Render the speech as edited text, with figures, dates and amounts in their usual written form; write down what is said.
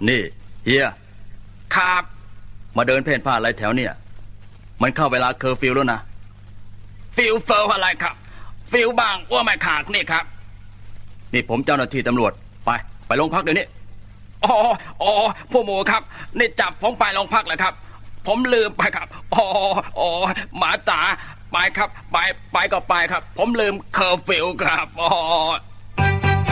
นี่เฮียครับมาเดินเพ่นพ่านอะไรแถวเนี่ยมันเข้าเวลาเคอร์ฟิวแล้วนะฟิวเฟอร์อะไรครับฟิวบ้างว่าไม่ขาดนี่ครับนี่ผมเจ้าหน้าที่ตำรวจไปโรงพักเดี๋ยวนี้อ๋อผู้หมูครับนี่จับผมไปโรงพักเลยครับผมลืมไปครับอ๋อหมาจ๋าไปครับไปก็ไปครับผมลืมเคอร์ฟิวครับ